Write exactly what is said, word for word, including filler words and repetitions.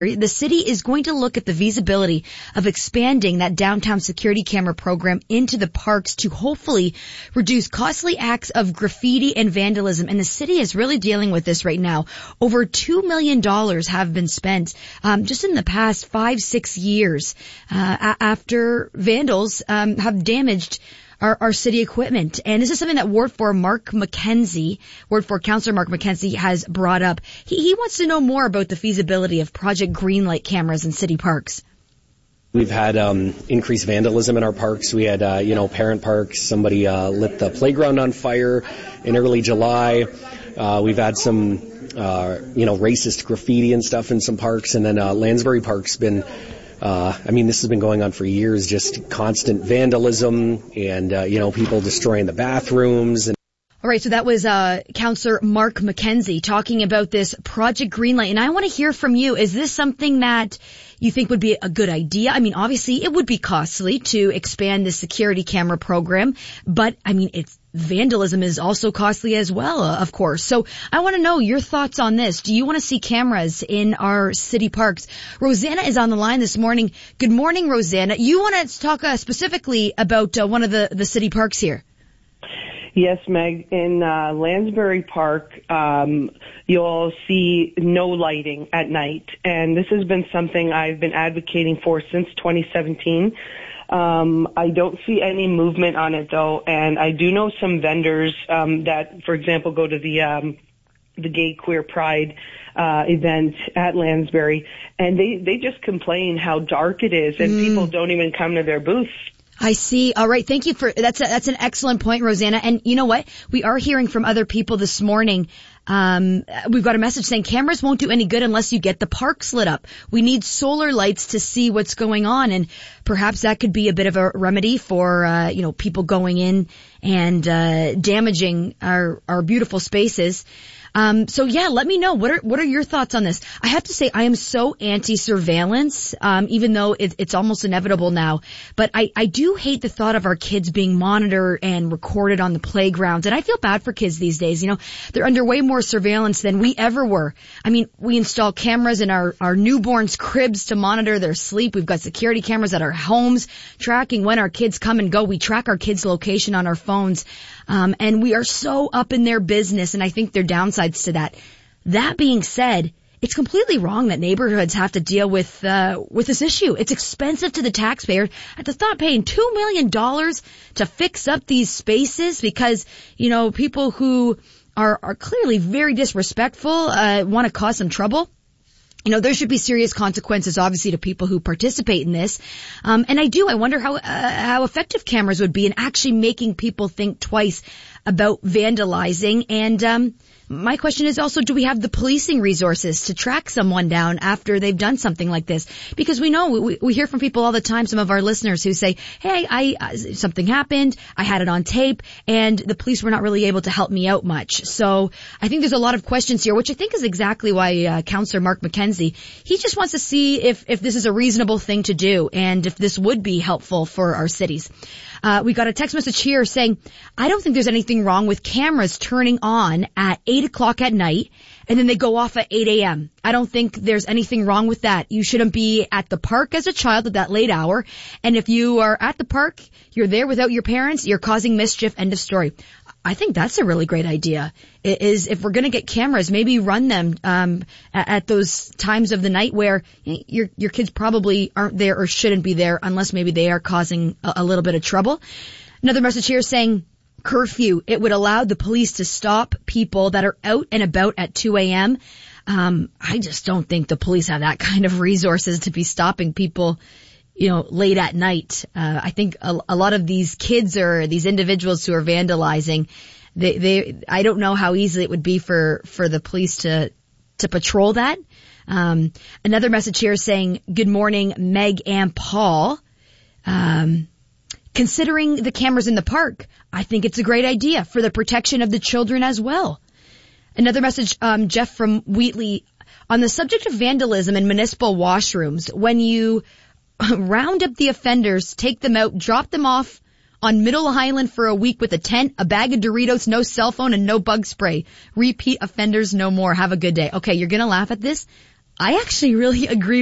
The city is going to look at the feasibility of expanding that downtown security camera program into the parks to hopefully reduce costly acts of graffiti and vandalism. And the city is really dealing with this right now. Over two million dollars have been spent um, just in the past five, six years uh, after vandals um, have damaged Our, our city equipment. And this is something that Ward four Mark McKenzie, Ward four Councillor Mark McKenzie has brought up. He, he wants to know more about the feasibility of Project Greenlight cameras in city parks. We've had um, increased vandalism in our parks. We had, uh, you know, Parent Parks, somebody uh, lit the playground on fire in early July. Uh, we've had some, uh, you know, racist graffiti and stuff in some parks. And then uh, Lansbury Park's been Uh, I mean, this has been going on for years, just constant vandalism and, uh, you know, people destroying the bathrooms. And All right, so that was uh Councillor Mark McKenzie talking about this Project Greenlight. And I want to hear from you. Is this something that you think would be a good idea? I mean, obviously, it would be costly to expand the security camera program, but, I mean, it's vandalism is also costly as well, uh, of course. So I want to know your thoughts on this. Do you want to see cameras in our city parks? Rosanna is on the line this morning. Good morning, Rosanna. You want to talk uh, specifically about uh, one of the, the city parks here? Yes, Meg. In uh, Lansbury Park, um, you'll see no lighting at night. And this has been something I've been advocating for since twenty seventeen. Um, I don't see any movement on it, though, and I do know some vendors um, that, for example, go to the um, the Gay Queer Pride uh, event at Lansbury, and they, they just complain how dark it is, and mm. people don't even come to their booth. I see. All right. Thank you for that's a, that's an excellent point, Rosanna. And you know what? We are hearing from other people this morning. Um, we've got a message saying cameras won't do any good unless you get the parks lit up. We need solar lights to see what's going on, and perhaps that could be a bit of a remedy for uh, you know people going in and uh, damaging our our beautiful spaces. Um, so yeah, let me know. What are, what are your thoughts on this? I have to say I am so anti-surveillance, um, even though it, it's almost inevitable now. But I, I do hate the thought of our kids being monitored and recorded on the playgrounds. And I feel bad for kids these days. You know, they're under way more surveillance than we ever were. I mean, we install cameras in our, our newborns' cribs to monitor their sleep. We've got security cameras at our homes tracking when our kids come and go. We track our kids' location on our phones. Um, and we are so up in their business, and I think there are downsides to that. That being said, it's completely wrong that neighborhoods have to deal with uh with this issue. It's expensive to the taxpayer to stop paying two million dollars to fix up these spaces because, you know, people who are, are clearly very disrespectful uh want to cause some trouble. You know, there should be serious consequences, obviously, to people who participate in this. Um, and I do, I wonder how, uh, how effective cameras would be in actually making people think twice about vandalizing. And, um, my question is also, do we have the policing resources to track someone down after they've done something like this? Because we know, we, we hear from people all the time, some of our listeners who say, hey, I, uh, something happened, I had it on tape, and the police were not really able to help me out much. So I think there's a lot of questions here, which I think is exactly why, uh, Councillor Mark McKenzie, he just wants to see if, if this is a reasonable thing to do and if this would be helpful for our cities. Uh, we got a text message here saying, I don't think there's anything wrong with cameras turning on at eight o'clock at night and then they go off at eight a.m. I don't think there's anything wrong with that. You shouldn't be at the park as a child at that late hour. And if you are at the park, you're there without your parents, you're causing mischief, end of story. I think that's a really great idea. It is if we're going to get cameras, maybe run them um at, at those times of the night where your your kids probably aren't there or shouldn't be there unless maybe they are causing a, a little bit of trouble. Another message here saying curfew. It would allow the police to stop people that are out and about at two a.m. Um I just don't think the police have that kind of resources to be stopping people, you know, late at night. Uh, I think a, a lot of these kids or these individuals who are vandalizing, they, they, I don't know how easy it would be for, for the police to, to patrol that. Um, another message here saying, good morning, Meg and Paul. Um, considering the cameras in the park, I think it's a great idea for the protection of the children as well. Another message, um, Jeff from Wheatley, on the subject of vandalism in municipal washrooms, when you round up the offenders, take them out, drop them off on Middle Island for a week with a tent, a bag of Doritos, no cell phone, and no bug spray. Repeat offenders no more. Have a good day. Okay, you're going to laugh at this. I actually really agree